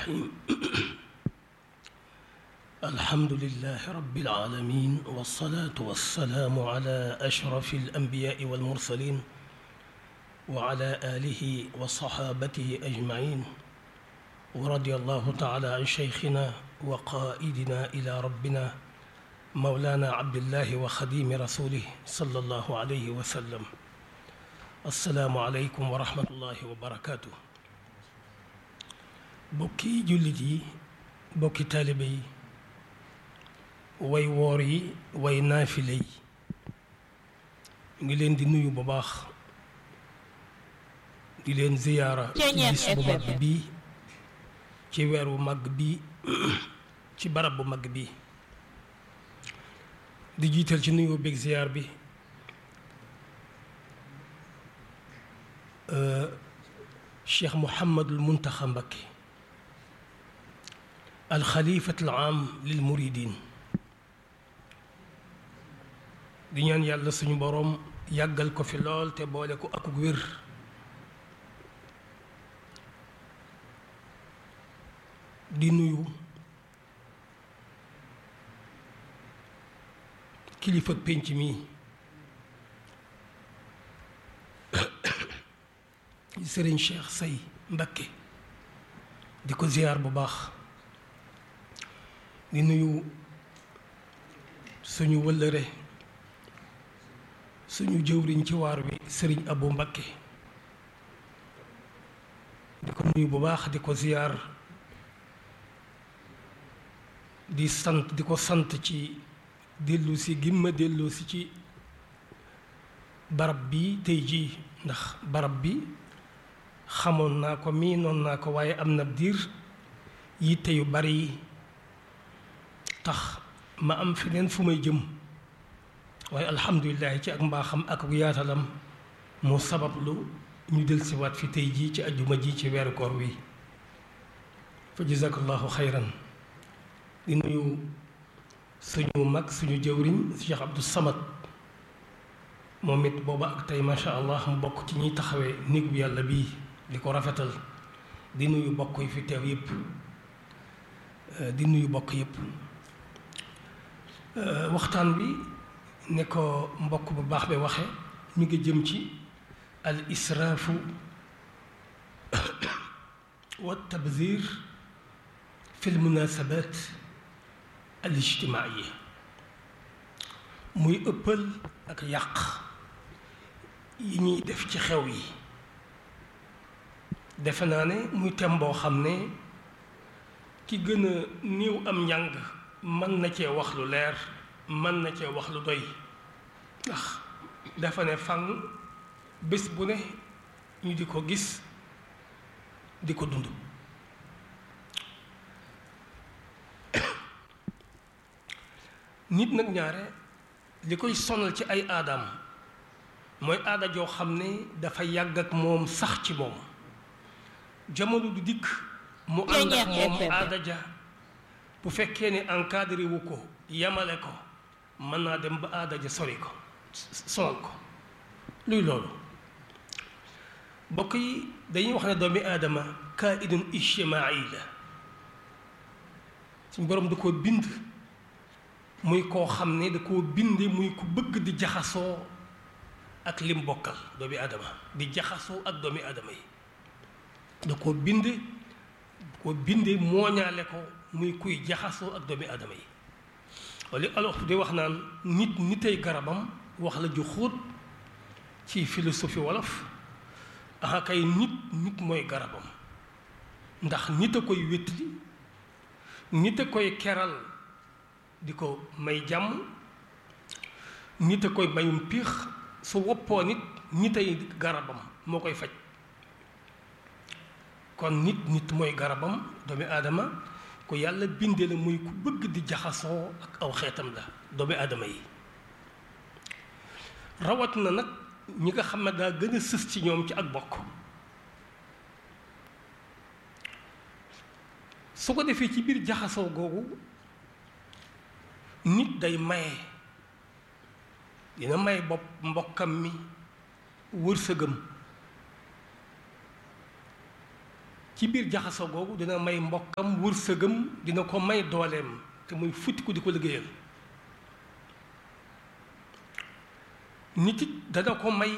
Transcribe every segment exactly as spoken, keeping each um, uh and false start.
الرحيم الحمد لله رب العالمين والصلاة والسلام على أشرف الأنبياء والمرسلين وعلى آله وصحابته أجمعين ورضي الله تعالى عن شيخنا وقائدنا إلى ربنا مولانا عبد الله وخديم رسوله صلى الله عليه وسلم السلام عليكم ورحمة الله وبركاته bokki jullit yi bokki taalibe yi way woor yi way naafile yi ngi leen di nuyu bu baax di leen ziyaara ci bis bu mag bi ci weer bu mag bi ci barab bu mag bi di jiital ci nuyu beeg ziyaar bi Cheikh Mouhamadul Muntaxa Mbakke alxalifatul aam lil muridin di ñaan yàlla suñu boroom yàggal ko fi lool te boole ko akuk wér di nuyu kilifa pénc mi Sëriñ Cheikh Say Mbakke di ko ziyaar bu baax di nuyu suñu wëllëre suñu jëwriñ ci waar wi sëriñ Abu Mbakke di ko nuyu bu baax di ko ziyaar di sant di ko sant ci dellu si gimma dellu si ci barab bi tey jii ndax barab bi xamoon naa ko miinoon naa ko waaye am na diir yitte yu bari yi tax ma am feneen fu may jëm waaye alhamdulilah ci ak mbaaxam ak yaatalam moo sabablu ñu dellusiwaat fi tey jii ci ajjuma ji ci weeru koor wi fa jazakallahu xayran di nuyu suñu mag suñu jëwriñ Cheikh Abdou Samad moom it booba ak tey macha allah mu bokk ci ñuy taxawee néeg bu yàlla bii di ko rafetal di nuyu bokk yi fi teew yépp di nuyu bokk yépp waxtaan bi ne ko mbokk bu baax bi waxe ñu ngi jëm ci al israafu wa tabzir fi l munasabat al ijtimaaiya muy ëppal ak yàq yi ñuy def ci xew yi defe naa ne muy tem boo xam ne ki gën a néew am njàng mën na cee wax lu leer mën na cee wax lu doy ndax dafa ne fang bés bu ne ñu di ko gis di ko dund nit nag ñaare li koy sonal ci ay aadaam mooy aada joo xam ne dafa yàgg ak moom sax ci moom jamono du dikk mu ànd ak moom aada ja bu fekkee ne encadré wu ko yamale ko mën naa dem ba aada ja sori ko sonal ko luy loolu mbokk yi dañuy wax ne doomi aadama kaa'inun ijtimaa'i la suñ boroom da koo bind muy koo xam ne da koo bind muy ku bëgg di jaxasoo ak lim bokkal doomi aadama di jaxasoo ak doomi aadama yi da koo bind da koo binde mooñaale ko muy kuy jaxasoo ak doomi aadama yi wala alof di wax naan nit nitay garabam wax la ju xóot ci philosophie wolof aha kay nit nit mooy garabam ndax nit a koy wétli nit a koy keral di ko may jàmm nit a koy mayum piix su woppoo nit nitay garabam moo koy faj kon nit nit mooy garabam doomi aadama ku yàlla bindee la muy ku bëgg di jaxasoo ak aw xeetam la doomi aadama yi rawat na nag ñi nga xam ne daa gën a sës ci ñoom ci ak bokk su ko defee ci biir jaxasoo googu nit day maye dina may bopp mbokkam mi wërsëgam ci biir jaxasoo googu dina may mbokkam wërsëgam, dina ko may dooleem te muy futti ku di ko liggéeyal. nit it dana ko may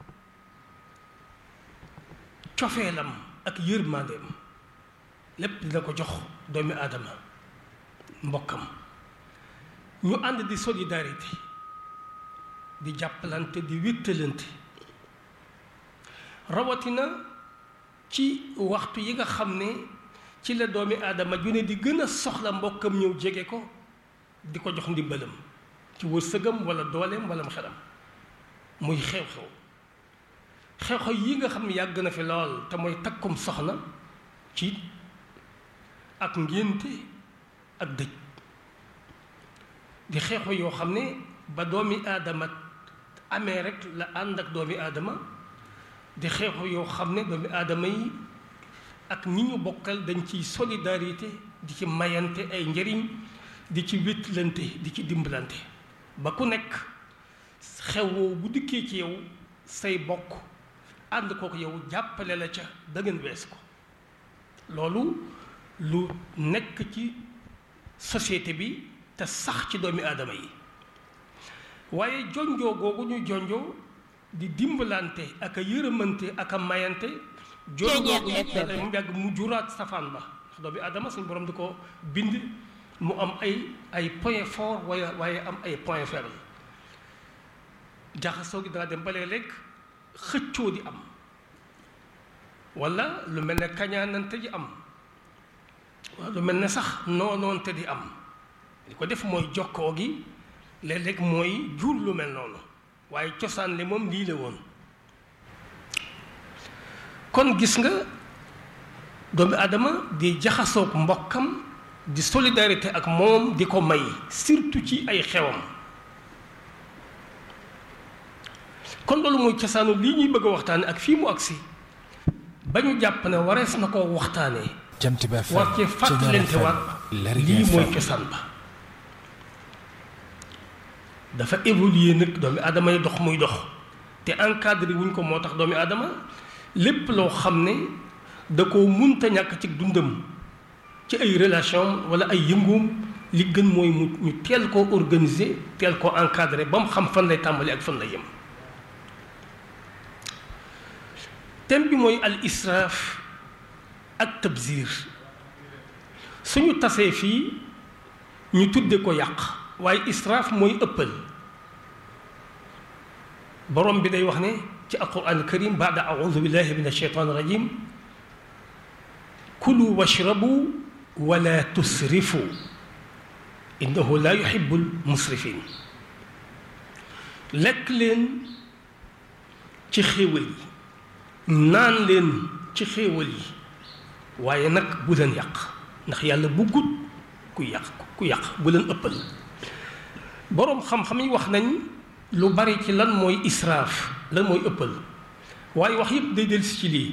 cofeelam ak yërmandeem, lépp dina ko jox doomi aadama mbokkam. ñu ànd di solidarité, di jàppalante, di wéttalante, rawatina ci waxtu yi nga xam ne ci la doomi aadama ju ne di gën a soxla mbokkam ñëw jege ko, di ko jox ndimbalam ci wërsëgam wala dooleem wala xelam. muy xew-xew xew-xew yi nga xam ne yàgg na fi lool te mooy takkum soxna ci ak ngénte ak dëj, di xew-xew yoo xam ne ba doomi aadama amee rek la ànd ak doomi aadama, di xew-xew yoo xam ne doomi aadama yi ak ñi ñu bokkal dañ ciy solidarité, di ci mayante ay njëriñ, di ci wéttalante, di ci dimbalante, ba ku nekk xew woowu bu dikkee ci yow say bokk ànd kook yow jàppale la ca da ngeen wees ko. loolu lu nekk ci société bi te sax ci doomi aadama yi. waaye jonjoo googu ñu jonjoo di dimbalante ak a yërëmante ak a mayante, jonjoo googu mu yàgg mu juraat safaan ba. ndax doomi aadama suñu borom di ko bind mu am ay ay point fort waaye waaye am ay point faible. jaxasoo gi dana dem ba léeg-léeg xëccoo di am, wala lu mel ne kañaanante di am, wala lu mel ne sax noonoonte di am. li ko def mooy jokkoo gi léeg-léeg mooy jur lu mel noonu, waaye cosaan li moom lii la woon. kon gis nga doomu aadama di jaxasoog mbokkam, di solidarité ak moom, di ko may surtout ci ay xewam. kon loolu mooy cosaanu lii ñuy bëgg a waxtaane ak fii mu agsi ba ñu jàpp ne warees na koo waxtaanee, war cee fàttalante waat lii mooy cosaan ba. dafa évoluer nag doomi aadama yi dox muy dox te encadré wuñ ko, moo tax doomi aadama lépp loo xam ne da koo munta ñàkk ci dundam ci ay relation wala ay yëngoom, li gën mooy mu ñu teel koo organiser, teel koo encadré ba mu xam fan lay tàmbali ak fan lay yem. thème bi mooy al israaf ak tabzir. suñu tasee fii ñu tudde ko yàq, waaye israaf mooy ëppal. borom bi day wax ne ci alquran karim baada audu billahi min alsheytan rajim, kulu washrabu wala tusrifu innahu la yuhibu almusrifin. lekk leen ci xéewal yi, naan leen ci xéewal yi, waaye nag bu leen yàq, ndax yàlla buggut ku yàq ku yàq bu leen ëppal. boroom xam-xam yi wax nañ lu bari ci lan mooy israaf, lan mooy ëppal, waaye wax yépp day dellusi ci lii.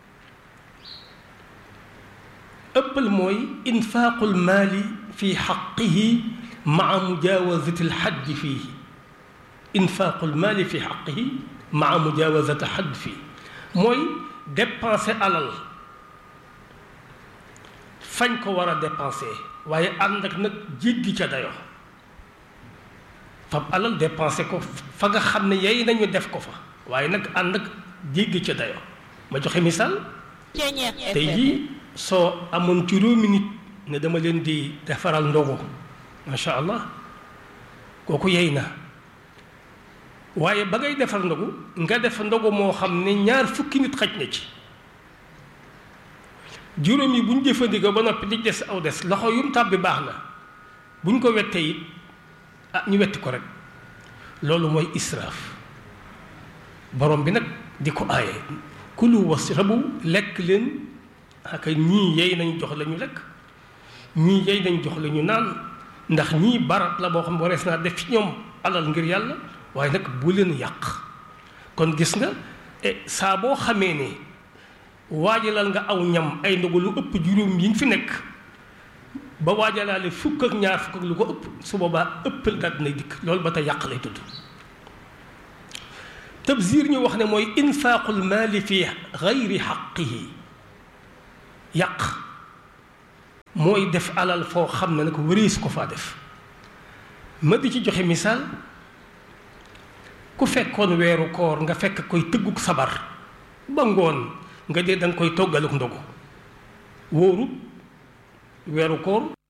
ëppal mooy infaaqul maali fi xaqihi maa mujaawazati alxaddi fiihi. infaaqul maali fi xaqihi maa mujaawazati alxaddi fiihi mooy dépenser alal fañ ko war a dépenser, waaye ànd ak nag jéggi ca dayo. fab alal dépenser ko fa nga xam ne yey nañu def ko fa, waaye nag ànd ak jéggi ca dayo. ma joxe misaal, tey jii soo amoon juróomi nit ne dama leen di defaral ndogu, macha allah, kooku yey na. waaye ba ngay defar ndogu nga def ndogu moo xam ne ñaar fukki nit xaj na ci, juróom yi bu ñu jëfandikoo ba noppi di des aw des, loxo yum tàbbi baax na, bu ñu ko wettee it ah ñu wetti ko rek. loolu mooy israaf. borom bi nag di ko aaye, kulu washrabu, lekk leen ak ñii yey nañ jox la ñu lekk, ñii yey nañ jox la ñu naan, ndax ñii barat la boo xam ne warees naa def ci ñoom alal ngir yàlla, waaye nag bu leen yàq. kon gis nga saa boo xamee ne waajalal nga aw ñam ay ndogu lu ëpp juróom yi nga fi nekk, ba waajalaale fukk ak ñaar fukk ak lu ko ëpp, su boobaa ëppal daal dina dikk. loolu ba tey yàq lay tudd. tabzir ñu wax ne mooy infaaqul maali fi gayri xaqihi. yàq mooy def alal foo xam ne nag wërees ko faa def. ma di ci joxe misaal ku fekkoon weeru koor nga fekk koy tëgguk sabar ba ngoon nga dee danga koy toggaluk ndogu wóoru weeru koor